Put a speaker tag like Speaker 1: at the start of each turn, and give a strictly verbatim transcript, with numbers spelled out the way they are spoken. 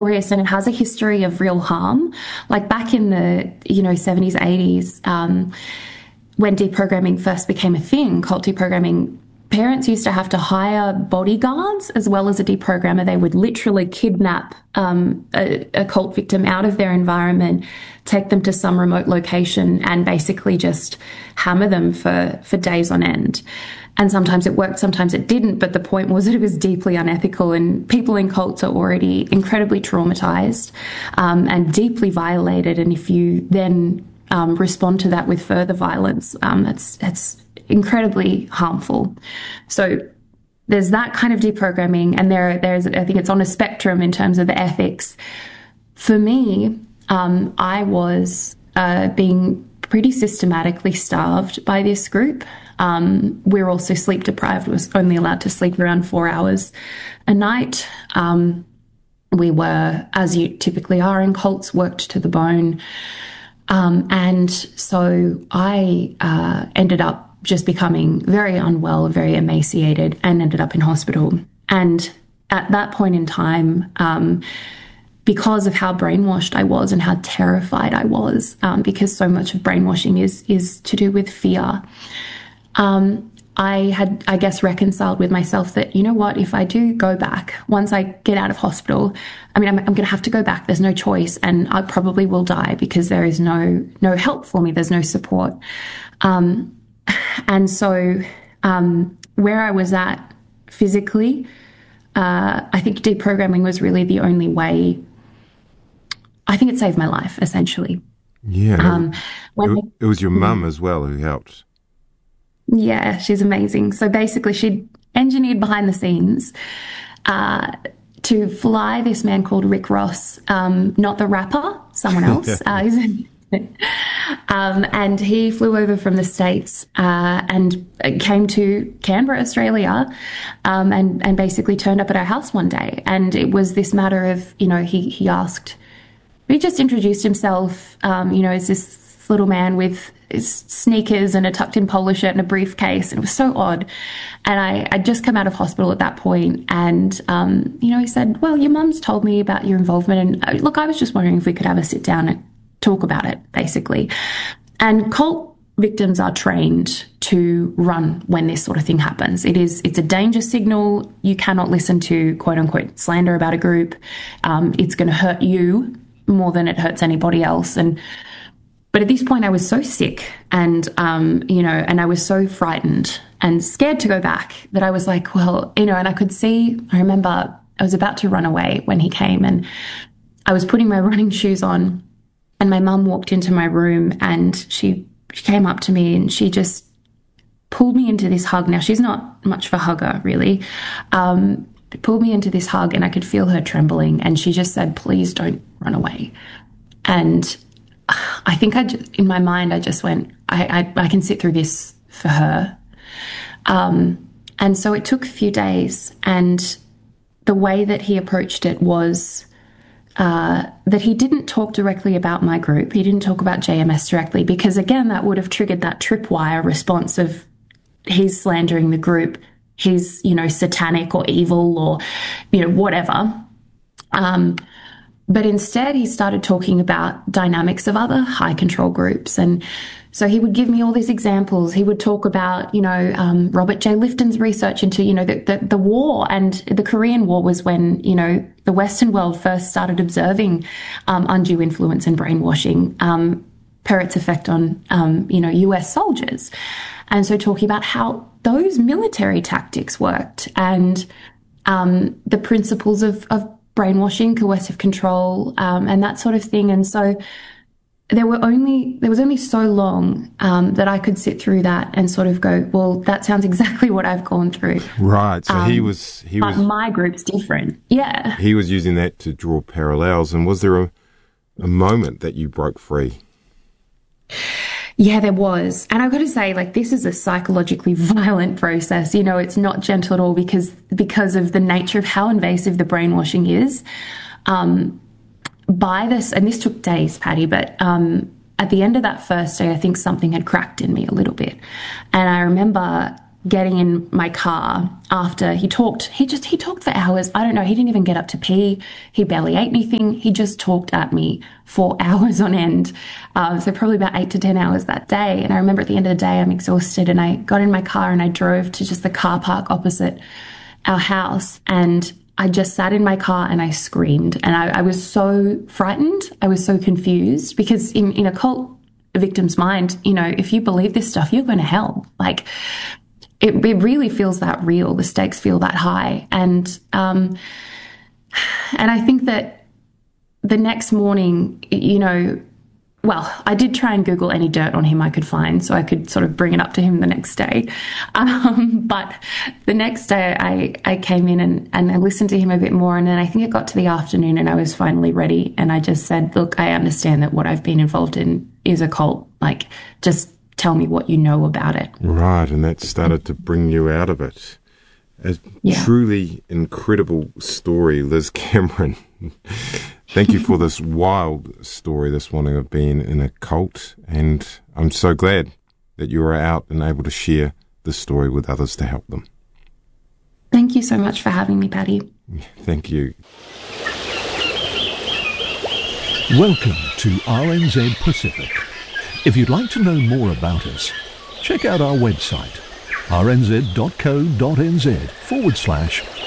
Speaker 1: notorious and it has a history of real harm. Like back in the, you know, seventies, eighties, um, when deprogramming first became a thing, cult deprogramming, parents used to have to hire bodyguards as well as a deprogrammer. They would literally kidnap um, a, a cult victim out of their environment, take them to some remote location and basically just hammer them for, for days on end. And sometimes it worked, sometimes it didn't. But the point was that it was deeply unethical, and people in cults are already incredibly traumatized um, and deeply violated. And if you then um, respond to that with further violence, um, that's, that's incredibly harmful. So there's that kind of deprogramming, and there, there's, I think it's on a spectrum in terms of the ethics. For me, um, I was uh, being pretty systematically starved by this group. Um, we're also sleep deprived, was only allowed to sleep around four hours a night. Um, we were, as you typically are in cults, worked to the bone. Um, and so I uh, ended up just becoming very unwell, very emaciated, and ended up in hospital. And at that point in time, um, because of how brainwashed I was and how terrified I was, um, because so much of brainwashing is is to do with fear, um, I had, I guess, reconciled with myself that, you know what, if I do go back, once I get out of hospital, I mean, I'm, I'm going to have to go back. There's no choice, and I probably will die because there is no no help for me. There's no support. Um, and so um, where I was at physically, uh, I think deprogramming was really the only way. I think it saved my life, essentially.
Speaker 2: Yeah.
Speaker 1: Um, when
Speaker 2: it, it was your mum as well who helped.
Speaker 1: Yeah, she's amazing. So basically she engineered behind the scenes uh, to fly this man called Rick Ross, um, not the rapper, someone else. uh, he's um, and he flew over from the States uh, and came to Canberra, Australia, um, and, and basically turned up at our house one day. And it was this matter of, you know, he, he asked, he just introduced himself, um, you know, as this little man with his sneakers and a tucked in polo shirt and a briefcase. And it was so odd. And I, I'd just come out of hospital at that point. And, um, you know, he said, well, your mum's told me about your involvement. And uh, look, I was just wondering if we could have a sit down and talk about it, basically. And cult victims are trained to run when this sort of thing happens. It is, it's a danger signal. You cannot listen to quote unquote slander about a group. Um, it's going to hurt you more than it hurts anybody else. And But at this point I was so sick and, um, you know, and I was so frightened and scared to go back that I was like, well, you know, and I could see, I remember I was about to run away when he came, and I was putting my running shoes on, and my mum walked into my room, and she, she came up to me and she just pulled me into this hug. Now, she's not much of a hugger, really. Um, pulled me into this hug, and I could feel her trembling, and she just said, please don't run away. And I think I just, in my mind, I just went, I, I, I can sit through this for her. Um, and so it took a few days, and the way that he approached it was uh, that he didn't talk directly about my group. He didn't talk about J M S directly, because again, that would have triggered that tripwire response of he's slandering the group. He's, you know, satanic or evil or, you know, whatever. Um, But instead, he started talking about dynamics of other high control groups. And so he would give me all these examples. He would talk about, you know, um, Robert J. Lifton's research into, you know, the, the, the war. And the Korean War was when, you know, the Western world first started observing um, undue influence and brainwashing um, per its effect on, um, you know, U S soldiers. And so talking about how those military tactics worked and um, the principles of, of brainwashing, coercive control, um, and that sort of thing. And so there were only, there was only so long um, that I could sit through that and sort of go, well, that sounds exactly what I've gone through.
Speaker 2: Right. So
Speaker 1: um,
Speaker 2: he was, he
Speaker 1: but
Speaker 2: was,
Speaker 1: my group's different. Yeah.
Speaker 2: He was using that to draw parallels. And was there a, a moment that you broke free?
Speaker 1: Yeah, there was. And I've got to say, like, this is a psychologically violent process. You know, it's not gentle at all because because of the nature of how invasive the brainwashing is. Um, by this, and this took days, Patty, but um, at the end of that first day, I think something had cracked in me a little bit. And I remember getting in my car after he talked, he just, he talked for hours. I don't know. He didn't even get up to pee. He barely ate anything. He just talked at me for hours on end. Um, so probably about eight to ten hours that day. And I remember at the end of the day, I'm exhausted, and I got in my car and I drove to just the car park opposite our house. And I just sat in my car and I screamed. And I, I was so frightened. I was so confused, because in, in a cult victim's mind, you know, if you believe this stuff, you're going to hell. Like, It, it really feels that real. The stakes feel that high. And, um, and I think that the next morning, you know, well, I did try and Google any dirt on him I could find so I could sort of bring it up to him the next day. Um, but the next day I, I came in and, and I listened to him a bit more. And then I think it got to the afternoon and I was finally ready. And I just said, look, I understand that what I've been involved in is a cult. Like, just tell me what you know about it.
Speaker 2: Right, and that started to bring you out of it. A yeah. truly incredible story, Liz Cameron. Thank you for this wild story this morning of being in a cult, and I'm so glad that you are out and able to share this story with others to help them.
Speaker 1: Thank you so much for having me, Paddy.
Speaker 2: Thank you.
Speaker 3: Welcome to R N Z Pacific. If you'd like to know more about us, check out our website, rnz.co.nz forward slash